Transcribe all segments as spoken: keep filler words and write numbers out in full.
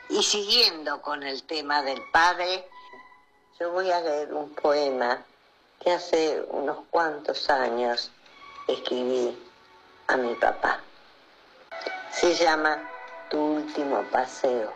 Y siguiendo con el tema del padre, yo voy a leer un poema que hace unos cuantos años escribí a mi papá. Se llama Tu último paseo.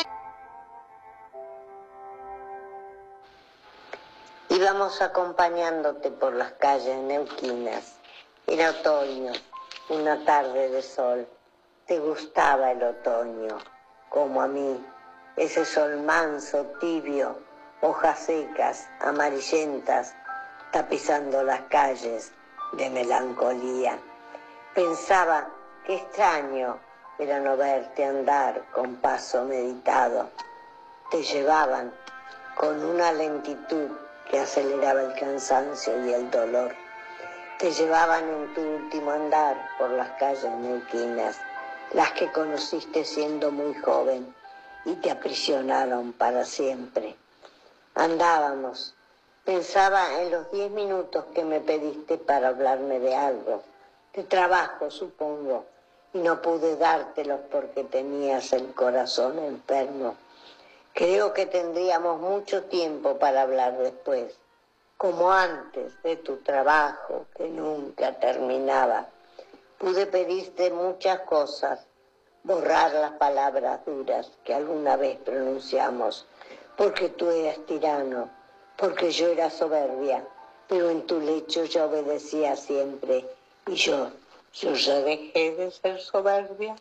Íbamos acompañándote por las calles neuquinas. Era otoño, una tarde de sol. Te gustaba el otoño, como a mí, ese sol manso, tibio, hojas secas, amarillentas, tapizando las calles de melancolía. Pensaba qué extraño era no verte andar con paso meditado. Te llevaban con una lentitud que aceleraba el cansancio y el dolor. Te llevaban en tu último andar por las calles neuquinas, las que conociste siendo muy joven y te aprisionaron para siempre. Andábamos. Pensaba en los diez minutos que me pediste para hablarme de algo, de trabajo, supongo, y no pude dártelos porque tenías el corazón enfermo. Creo que tendríamos mucho tiempo para hablar después, como antes de tu trabajo que nunca terminaba. Pude pedirte muchas cosas, borrar las palabras duras que alguna vez pronunciamos, porque tú eras tirano, porque yo era soberbia, pero en tu lecho yo obedecía siempre, y yo, yo ya dejé de ser soberbia.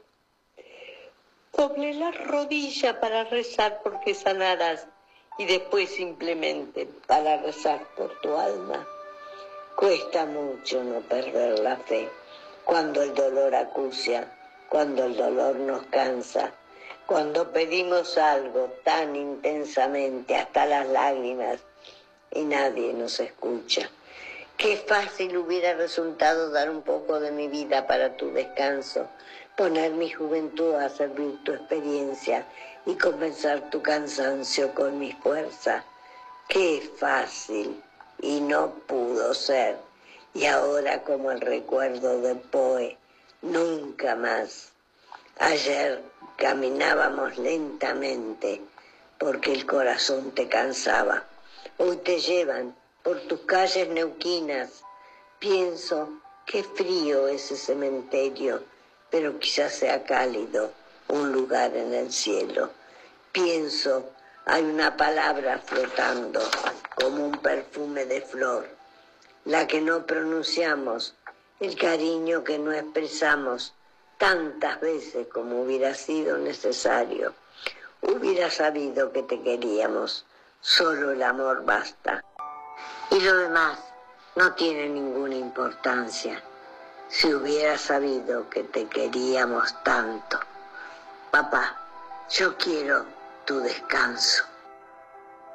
Doblé la rodilla para rezar porque sanaras, y después simplemente para rezar por tu alma. Cuesta mucho no perder la fe, cuando el dolor acucia, cuando el dolor nos cansa, cuando pedimos algo tan intensamente hasta las lágrimas y nadie nos escucha. Qué fácil hubiera resultado dar un poco de mi vida para tu descanso, poner mi juventud a servir tu experiencia y compensar tu cansancio con mi fuerza. Qué fácil, y no pudo ser. Y ahora, como el recuerdo de Poe, nunca más. Ayer caminábamos lentamente porque el corazón te cansaba. Hoy te llevan por tus calles neuquinas. Pienso, qué frío ese cementerio, pero quizás sea cálido, un lugar en el cielo. Pienso, hay una palabra flotando, como un perfume de flor, la que no pronunciamos, el cariño que no expresamos tantas veces como hubiera sido necesario. Hubiera sabido que te queríamos, solo el amor basta. Y lo demás no tiene ninguna importancia. Si hubiera sabido que te queríamos tanto. Papá, yo quiero tu descanso.